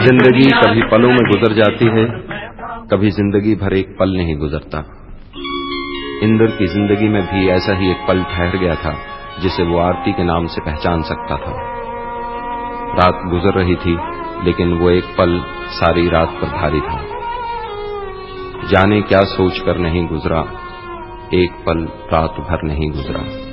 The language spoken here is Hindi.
जिंदगी कभी पलों में गुजर जाती है, कभी जिंदगी भर एक पल नहीं गुजरता। इंद्र की जिंदगी में भी ऐसा ही एक पल ठहर गया था जिसे वो आरती के नाम से पहचान सकता था। रात गुजर रही थी, लेकिन वो एक पल सारी रात पर भारी था। जाने क्या सोच कर नहीं गुजरा, एक पल रात भर नहीं गुजरा।